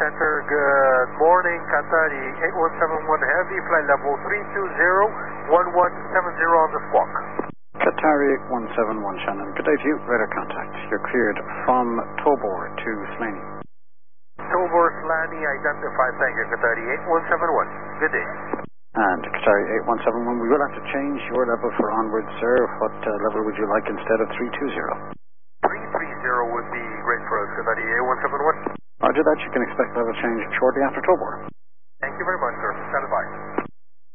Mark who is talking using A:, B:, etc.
A: Center. Good morning, Qatari 8171 Heavy, flight level 320-1170 on the squawk.
B: Qatari 8171 Shannon, good day to you. Radar contact. You're cleared from Tobor to Slaney.
A: Tobor, Slaney, identified. Thank you, Qatari 8171. Good day.
B: And Qatari 8171, we will have to change your level for onward, sir. What level would you like instead of 320?
A: 330 would be great for us, Qatari 8171.
B: Roger that. You can expect level change shortly after Tobor.